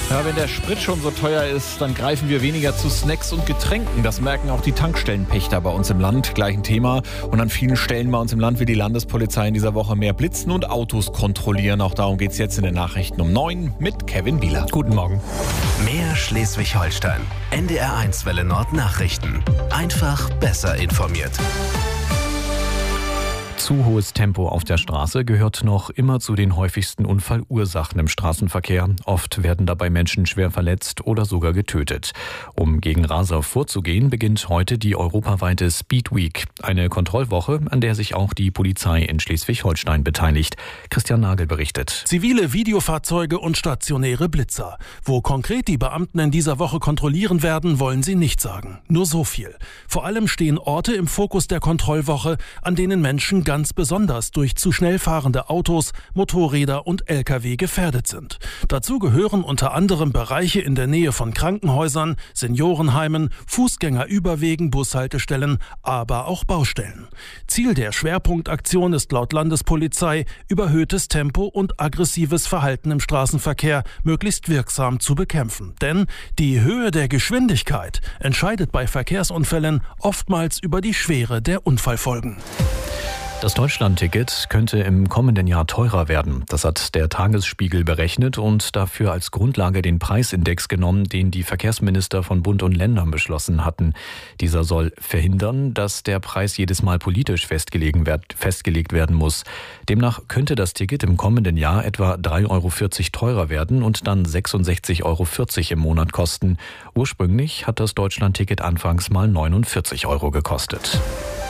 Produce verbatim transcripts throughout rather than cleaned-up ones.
Ja, wenn der Sprit schon so teuer ist, dann greifen wir weniger zu Snacks und Getränken. Das merken auch die Tankstellenpächter bei uns im Land. Gleichen Thema. Und an vielen Stellen bei uns im Land will die Landespolizei in dieser Woche mehr blitzen und Autos kontrollieren. Auch darum geht es jetzt in den Nachrichten um neun mit Kevin Bieler. Guten Morgen. Mehr Schleswig-Holstein. N D R eins Welle Nord Nachrichten. Einfach besser informiert. Zu hohes Tempo auf der Straße gehört noch immer zu den häufigsten Unfallursachen im Straßenverkehr. Oft werden dabei Menschen schwer verletzt oder sogar getötet. Um gegen Raser vorzugehen, beginnt heute die europaweite Speed Week, eine Kontrollwoche, an der sich auch die Polizei in Schleswig-Holstein beteiligt. Christian Nagel berichtet. Zivile Videofahrzeuge und stationäre Blitzer. Wo konkret die Beamten in dieser Woche kontrollieren werden, wollen sie nicht sagen. Nur so viel. Vor allem stehen Orte im Fokus der Kontrollwoche, an denen Menschen ganz besonders durch zu schnell fahrende Autos, Motorräder und L K W gefährdet sind. Dazu gehören unter anderem Bereiche in der Nähe von Krankenhäusern, Seniorenheimen, Fußgängerüberwegen, Bushaltestellen, aber auch Baustellen. Ziel der Schwerpunktaktion ist laut Landespolizei, überhöhtes Tempo und aggressives Verhalten im Straßenverkehr möglichst wirksam zu bekämpfen. Denn die Höhe der Geschwindigkeit entscheidet bei Verkehrsunfällen oftmals über die Schwere der Unfallfolgen. Das Deutschlandticket könnte im kommenden Jahr teurer werden. Das hat der Tagesspiegel berechnet und dafür als Grundlage den Preisindex genommen, den die Verkehrsminister von Bund und Ländern beschlossen hatten. Dieser soll verhindern, dass der Preis jedes Mal politisch festgelegt werden muss. Demnach könnte das Ticket im kommenden Jahr etwa drei Euro vierzig teurer werden und dann sechsundsechzig Euro vierzig im Monat kosten. Ursprünglich hat das Deutschlandticket anfangs mal neunundvierzig Euro gekostet.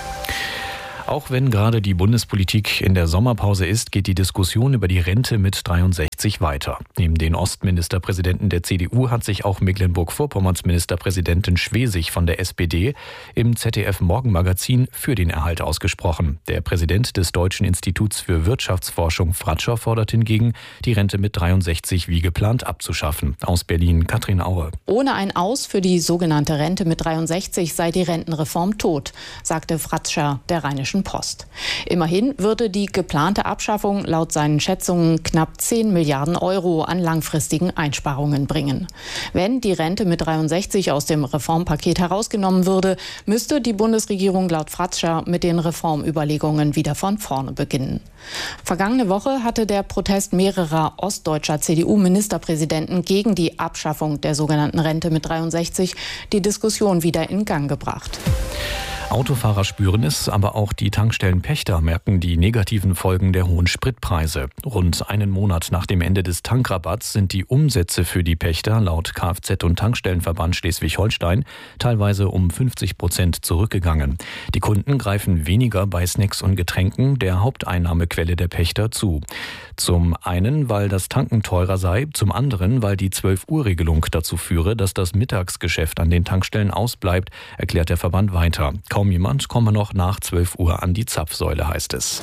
Auch wenn gerade die Bundespolitik in der Sommerpause ist, geht die Diskussion über die Rente mit dreiundsechzig weiter. Neben den Ostministerpräsidenten der C D U hat sich auch Mecklenburg-Vorpommerns Ministerpräsidentin Schwesig von der S P D im Z D F-Morgenmagazin für den Erhalt ausgesprochen. Der Präsident des Deutschen Instituts für Wirtschaftsforschung Fratscher fordert hingegen, die Rente mit dreiundsechzig wie geplant abzuschaffen. Aus Berlin Katrin Aue. Ohne ein Aus für die sogenannte Rente mit dreiundsechzig sei die Rentenreform tot, sagte Fratscher der Rheinischen Post. Immerhin würde die geplante Abschaffung laut seinen Schätzungen knapp zehn Milliarden Euro an langfristigen Einsparungen bringen. Wenn die Rente mit dreiundsechzig aus dem Reformpaket herausgenommen würde, müsste die Bundesregierung laut Fratscher mit den Reformüberlegungen wieder von vorne beginnen. Vergangene Woche hatte der Protest mehrerer ostdeutscher C D U-Ministerpräsidenten gegen die Abschaffung der sogenannten Rente mit dreiundsechzig die Diskussion wieder in Gang gebracht. Autofahrer spüren es, aber auch die Tankstellenpächter merken die negativen Folgen der hohen Spritpreise. Rund einen Monat nach dem Ende des Tankrabatts sind die Umsätze für die Pächter laut Kfz- und Tankstellenverband Schleswig-Holstein teilweise um fünfzig Prozent zurückgegangen. Die Kunden greifen weniger bei Snacks und Getränken, der Haupteinnahmequelle der Pächter, zu. Zum einen, weil das Tanken teurer sei, zum anderen, weil die zwölf-Uhr-Regelung dazu führe, dass das Mittagsgeschäft an den Tankstellen ausbleibt, erklärt der Verband weiter. Kaum jemand komme noch nach zwölf Uhr an die Zapfsäule, heißt es.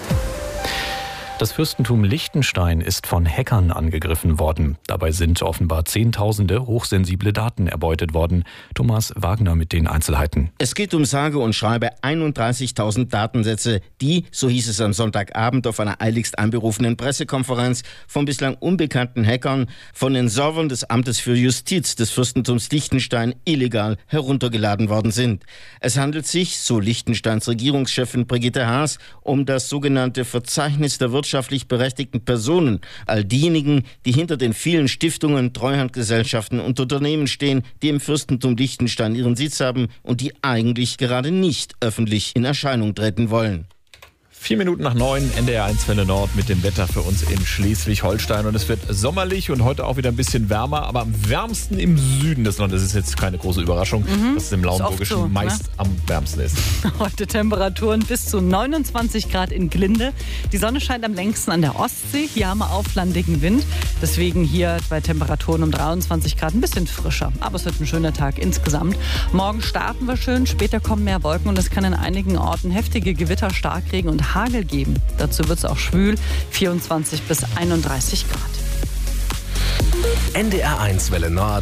Das Fürstentum Liechtenstein ist von Hackern angegriffen worden. Dabei sind offenbar Zehntausende hochsensible Daten erbeutet worden. Thomas Wagner mit den Einzelheiten. Es geht um sage und schreibe einunddreißigtausend Datensätze, die, so hieß es am Sonntagabend auf einer eiligst einberufenen Pressekonferenz, von bislang unbekannten Hackern von den Servern des Amtes für Justiz des Fürstentums Liechtenstein illegal heruntergeladen worden sind. Es handelt sich, so Liechtensteins Regierungschefin Brigitte Haas, um das sogenannte Verzeichnis der wirtschaftlich berechtigten Personen, all diejenigen, die hinter den vielen Stiftungen, Treuhandgesellschaften und Unternehmen stehen, die im Fürstentum Liechtenstein ihren Sitz haben und die eigentlich gerade nicht öffentlich in Erscheinung treten wollen. Vier Minuten nach neun, N D R eins Welle Nord mit dem Wetter für uns in Schleswig-Holstein. Und es wird sommerlich und heute auch wieder ein bisschen wärmer, aber am wärmsten im Süden des Landes. Das ist jetzt keine große Überraschung, mhm. dass es im Lauenburgischen so, meist ne? am wärmsten ist. Heute Temperaturen bis zu neunundzwanzig Grad in Glinde. Die Sonne scheint am längsten an der Ostsee. Hier haben wir auflandigen Wind. Deswegen hier bei Temperaturen um dreiundzwanzig Grad ein bisschen frischer. Aber es wird ein schöner Tag insgesamt. Morgen starten wir schön, später kommen mehr Wolken und es kann in einigen Orten heftige Gewitter, Starkregen und Hagel geben. Dazu wird es auch schwül, vierundzwanzig bis einunddreißig Grad. N D R eins Welle Nord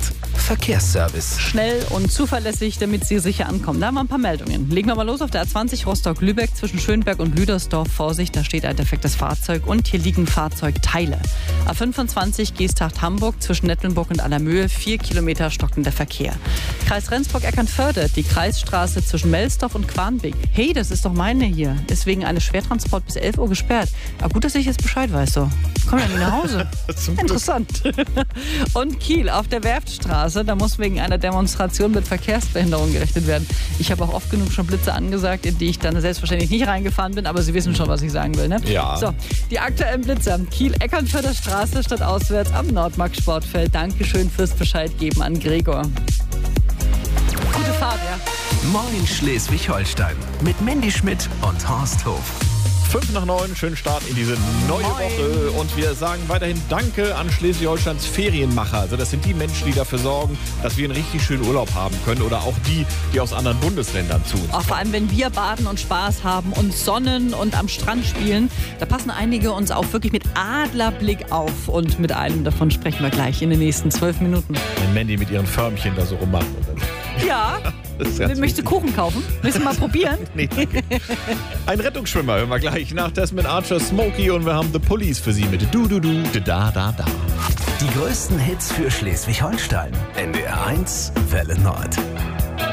Verkehrsservice. Schnell und zuverlässig, damit Sie sicher ankommen. Da haben wir ein paar Meldungen. Legen wir mal los auf der A zwanzig Rostock-Lübeck zwischen Schönberg und Lüdersdorf. Vorsicht, da steht ein defektes Fahrzeug und hier liegen Fahrzeugteile. A fünfundzwanzig Geesthacht-Hamburg zwischen Nettelnburg und Allermöhe. Vier Kilometer stockender Verkehr. Kreis Rendsburg-Eckernförde, die Kreisstraße zwischen Melsdorf und Quanbeck. Hey, das ist doch meine hier. Ist wegen eines Schwertransport bis elf Uhr gesperrt. Aber gut, dass ich jetzt Bescheid weiß. So. Komm ja nie nach Hause. Interessant. Und Kiel auf der Werftstraße, da muss wegen einer Demonstration mit Verkehrsbehinderung gerechnet werden. Ich habe auch oft genug schon Blitze angesagt, in die ich dann selbstverständlich nicht reingefahren bin, aber Sie wissen schon, was ich sagen will, ne? Ja. So, die aktuellen Blitze. Kiel-Eckernförder Straße statt auswärts am Nordmark-Sportfeld. Dankeschön fürs Bescheid geben an Gregor. Gute Fahrt, ja. Moin Schleswig-Holstein mit Mandy Schmidt und Horst Hof. Fünf nach neun, schönen Start in diese neue Moin. Woche. Und wir sagen weiterhin Danke an Schleswig-Holsteins Ferienmacher. Also das sind die Menschen, die dafür sorgen, dass wir einen richtig schönen Urlaub haben können. Oder auch die, die aus anderen Bundesländern zu uns Auch vor allem, wenn wir baden und Spaß haben und sonnen und am Strand spielen, da passen einige uns auch wirklich mit Adlerblick auf. Und mit einem davon sprechen wir gleich in den nächsten zwölf Minuten. Wenn Mandy mit ihren Förmchen da so rummachen. Ja, möchtest du Kuchen kaufen? Willst du mal probieren? Nee, danke. Ein Rettungsschwimmer hören wir gleich nach Desmond Archer, Smokey und wir haben The Police für Sie mit Du Du Du Da Da Da. Die größten Hits für Schleswig-Holstein. N D R eins Welle Nord.